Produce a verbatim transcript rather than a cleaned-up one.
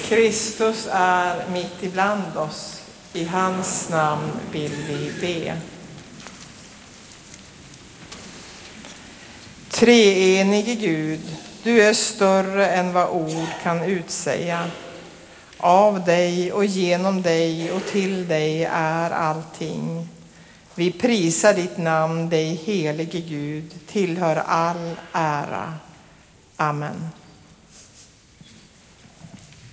Kristus är mitt ibland oss. I hans namn vill vi be. Treenige Gud, du är större än vad ord kan utsäga. Av dig och genom dig och till dig är allting. Vi prisar ditt namn, dig helige Gud, tillhör all ära. Amen.